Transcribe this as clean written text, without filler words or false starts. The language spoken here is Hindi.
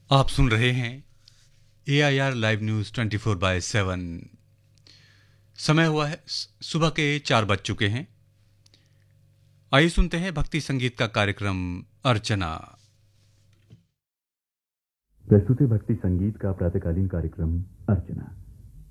आप सुन रहे हैं AIR लाइव न्यूज़ 24/7। समय हुआ है सुबह के 4 बज चुके हैं। आइए सुनते हैं भक्ति संगीत का कार्यक्रम अर्चना। प्रस्तुति भक्ति संगीत का प्रातःकालीन कार्यक्रम अर्चना।